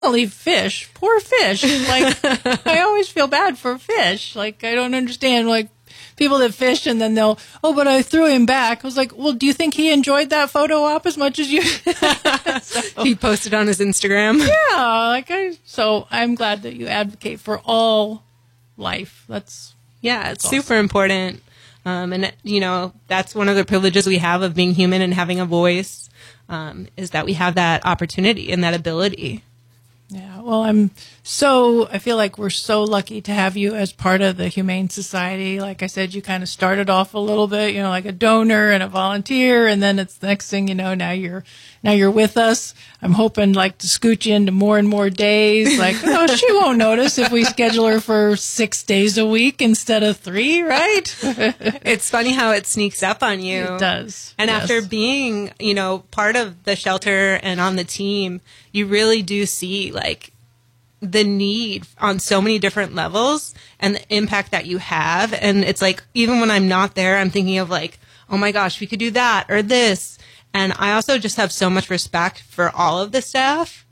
Only fish, poor fish. Like, I always feel bad for fish. Like, I don't understand, like, people that fish and then they'll, oh, but I threw him back. I was like, well, do you think he enjoyed that photo op as much as you? So, He posted on his Instagram. yeah, so I'm glad that you advocate for all life. It's super important. And, that's one of the privileges we have of being human and having a voice, is that we have that opportunity and that ability. Yeah, well, I feel like we're so lucky to have you as part of the Humane Society. Like I said, you kind of started off a little bit, like a donor and a volunteer, and then it's the next thing you know, now you're with us. I'm hoping like to scoot you into more and more days. Like, oh, she won't notice if we schedule her for 6 days a week instead of 3, right? It's funny how it sneaks up on you. It does. And yes. after being, part of the shelter and on the team, you really do see like the need on so many different levels and the impact that you have. And it's like, even when I'm not there, I'm thinking of like, oh my gosh, we could do that or this. And I also just have so much respect for all of the staff.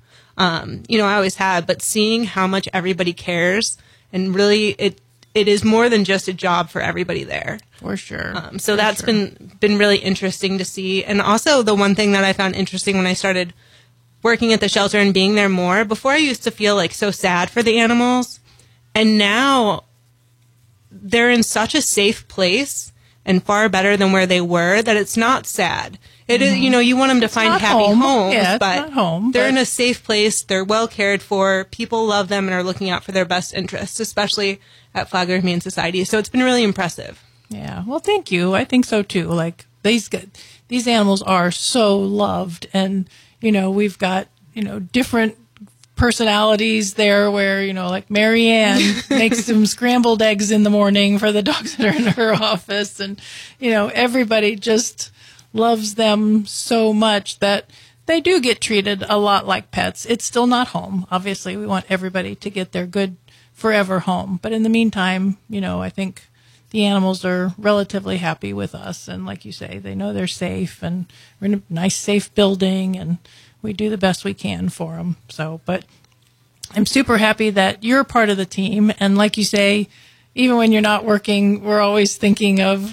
I always have, but seeing how much everybody cares and really it is more than just a job for everybody there. For sure. So that's been really interesting to see. And also the one thing that I found interesting when I started working at the shelter and being there more, before I used to feel like so sad for the animals. And now they're in such a safe place and far better than where they were that it's not sad. It is, you want them to find happy homes, yeah, but not home, they're in a safe place. They're well cared for. People love them and are looking out for their best interests, especially at Flagler Humane Society. So it's been really impressive. Yeah. Well, thank you. I think so too. Like these animals are so loved, and we've got different personalities there where, like Marianne makes some scrambled eggs in the morning for the dogs that are in her office. And, everybody just loves them so much that they do get treated a lot like pets. It's still not home. Obviously, we want everybody to get their good forever home. But in the meantime, I think the animals are relatively happy with us. And like you say, they know they're safe and we're in a nice, safe building and we do the best we can for them. So, but I'm super happy that you're part of the team. And like you say, even when you're not working, we're always thinking of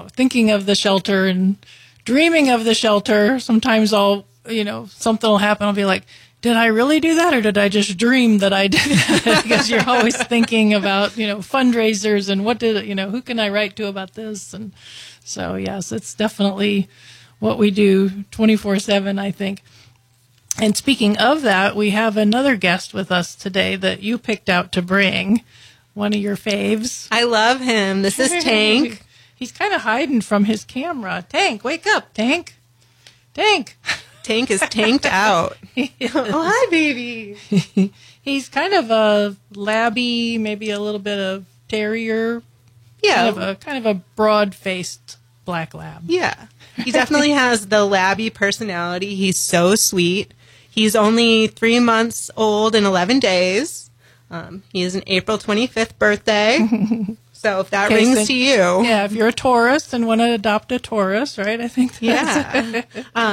the shelter and dreaming of the shelter. Sometimes something will happen. I'll be like, did I really do that? Or did I just dream that I did that? Because you're always thinking about, fundraisers and who can I write to about this? And so, yes, it's definitely what we do 24/7, I think. And speaking of that, we have another guest with us today that you picked out to bring, one of your faves. I love him. This is Tank. He's kind of hiding from his camera. Tank, wake up, Tank. Tank. Tank is tanked out. Oh, hi, baby. He's kind of a labby, maybe a little bit of terrier. Yeah. Kind of a broad-faced black lab. Yeah. He definitely has the labby personality. He's so sweet. He's only 3 months old and 11 days. He has an April 25th birthday. So if that rings to you. Yeah, if you're a Taurus and want to adopt a Taurus, right? I think that's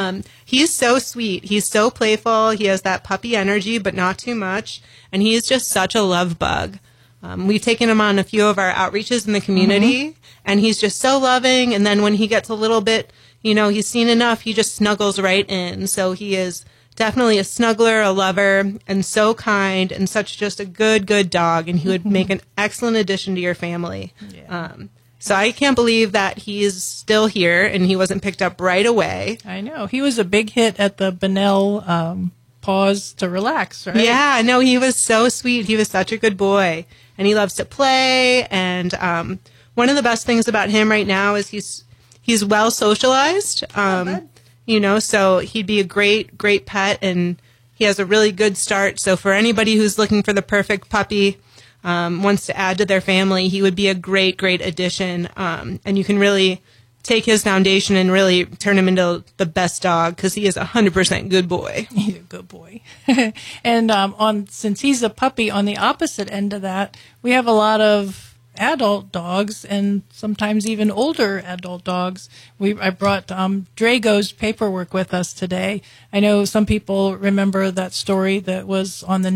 he's so sweet. He's so playful. He has that puppy energy, but not too much. And he is just such a love bug. We've taken him on a few of our outreaches in the community, and he's just so loving. And then when he gets a little bit, he's seen enough, he just snuggles right in. So he is definitely a snuggler, a lover, and so kind, and such just a good dog. And he would make an excellent addition to your family. Yeah. So I can't believe that he's still here and he wasn't picked up right away. I know. He was a big hit at the Bunnell Pause to Relax, right? Yeah, no, he was so sweet. He was such a good boy. And he loves to play. And one of the best things about him right now is he's well socialized. So he'd be a great pet, and he has a really good start. So for anybody who's looking for the perfect puppy, wants to add to their family, he would be a great addition. And you can really take his foundation and really turn him into the best dog because he is 100% good boy. He's a good boy. And since he's a puppy, on the opposite end of that, we have a lot of adult dogs and sometimes even older adult dogs. I brought Drago's paperwork with us today. I know some people remember that story that was on the